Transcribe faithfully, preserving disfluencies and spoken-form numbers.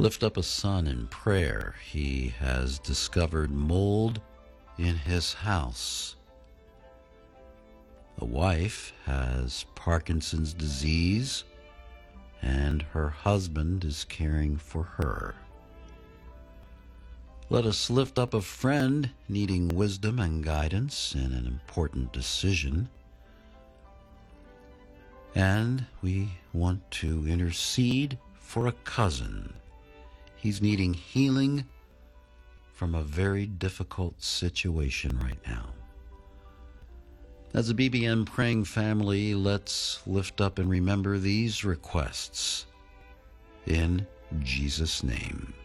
Lift up a son in prayer. He has discovered mold in his house. A wife has Parkinson's disease, and her husband is caring for her. Let us lift up a friend needing wisdom and guidance in an important decision. And we want to intercede for a cousin. He's needing healing from a very difficult situation right now. As a B B M praying family, let's lift up and remember these requests in Jesus' name.